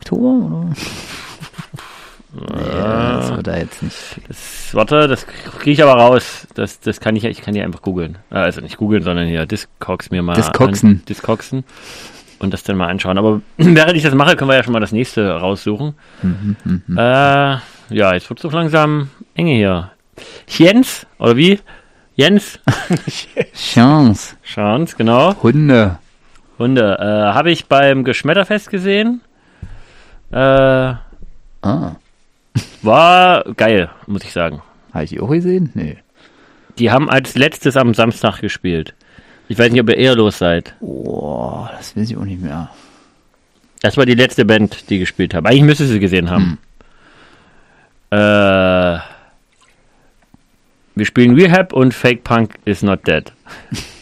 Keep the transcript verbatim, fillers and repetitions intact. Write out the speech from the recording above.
Oktober, oder? Ja, das wird da jetzt nicht. Das, warte, das kriege ich aber raus. Das, das kann ich, ich kann hier einfach googeln. Also nicht googeln, sondern hier Discogs mir mal Discogsen. an, Discogsen und das dann mal anschauen. Aber während ich das mache, können wir ja schon mal das nächste raussuchen. Mhm, mhm. Äh, ja, jetzt wird es doch langsam enge hier. Jens, oder wie? Jens? Chance. Chance, genau. Hunde. Hunde. Äh, habe ich beim Geschmetterfest gesehen. Äh, Ah. war geil, muss ich sagen. Habe ich die auch gesehen? Nee. Die haben als letztes am Samstag gespielt. Ich weiß nicht, ob ihr ehrlos seid. Boah, das weiß ich auch nicht mehr. Das war die letzte Band, die gespielt haben. Eigentlich müsste sie gesehen haben. Hm. Äh, wir spielen Rehab und Fake Punk is not dead.